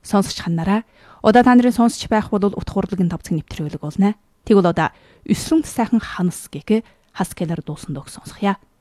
Сонсогч ханараа одоо та нарын сонсч байх бол утга урлагийн тавцаг нэвтрүүлэг болно. Тэгвэл одоо өсрөнт сайхан ханас гэх хаскелар дуусан дог сонсгоё.